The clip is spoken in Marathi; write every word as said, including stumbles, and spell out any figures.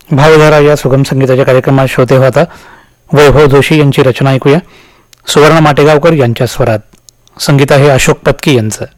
भावधारा या सुगम संगीताच्या कार्यक्रमात श्रोते होता वैभव जोशी यांची रचना ऐकूया. सुवर्ण माटेगावकर यांच्या स्वरात. संगीत आहे अशोक टपकी यांचं.